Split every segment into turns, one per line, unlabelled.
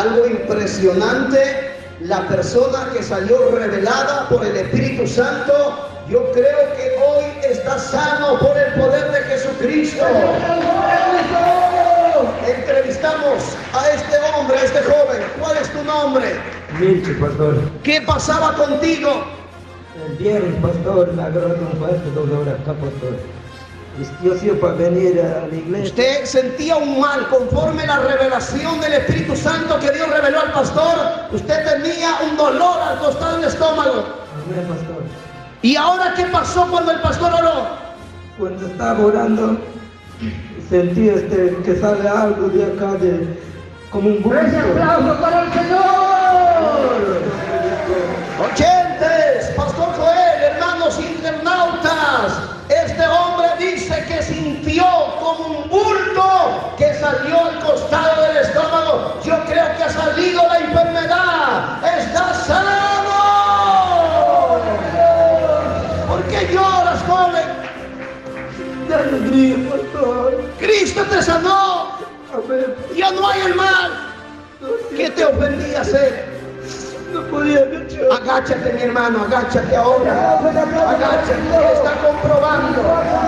Algo impresionante. La persona que salió revelada por el Espíritu Santo, yo creo que hoy está sano por el poder de Jesucristo. Entrevistamos a este hombre, a este joven. ¿Cuál es tu nombre?
Milchi, pastor.
¿Qué pasaba contigo?
El viernes, pastor, me agarró un fuerte dolor acá, pastor. Yo sí para venir a la iglesia.
Usted sentía un mal conforme la revelación del Espíritu Santo que Dios reveló al pastor. Usted tenía un dolor al costado del estómago.
Amén, pastor.
¿Y ahora qué pasó cuando el pastor oró?
Cuando estaba orando, sentí que sale algo de acá, como un bulto.
¡Un aplauso para el Señor! Oyentes, Pastor Joel, hermanos internautas, este hombre dice que sintió como un bulto que salió al costado del estómago. Yo creo que ha salido la enfermedad. ¡Está sano! ¿Por qué lloras, joven?
De alegría, pastor.
Cristo te sanó.
Amén.
Ya no hay el mal. ¿Qué te ofendía hacer?
No podía luchar.
Agáchate, mi hermano, agáchate ahora. Agáchate, está comprobando.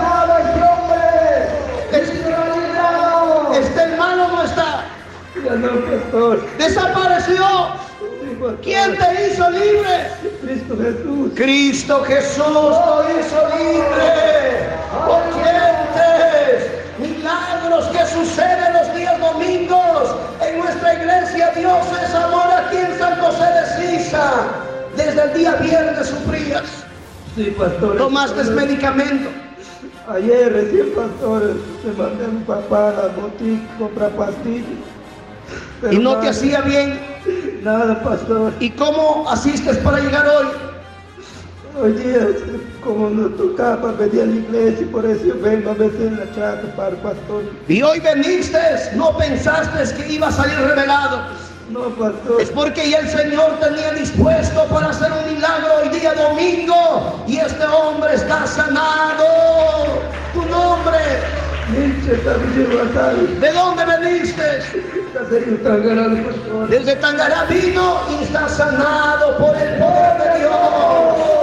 ¿Está el malo o no está?
Ya no, pastor.
Desapareció.
Sí, pastor.
¿Quién te hizo libre?
Cristo Jesús.
Cristo Jesús te hizo libre. Oyentes, milagros que suceden los días domingos en nuestra iglesia. Dios es amor. Aquí en San José de Sisa, desde el día viernes sufrías.
Sí, pastor.
Tomaste medicamento.
Ayer recién, pastor, le mandé a mi papá a la botica a comprar pastillas. Pero
Y no te
nada,
hacía bien.
nada, pastor.
¿Y cómo asistes para llegar hoy?
Hoy día, como nos tocaba para venir a la iglesia, y por eso yo vengo a veces en la chata para el pastor.
Y hoy veniste, no pensaste que iba a salir revelado.
No, pastor.
Es porque ya el Señor tenía dispuesto para hacer un milagro hoy día domingo. Y este hombre está sanado. Tu nombre.
Nietzsche, David González.
¿De dónde veniste?
Caserío Tangarán, pastor.
Desde Tangará vino y está sanado por el poder de Dios.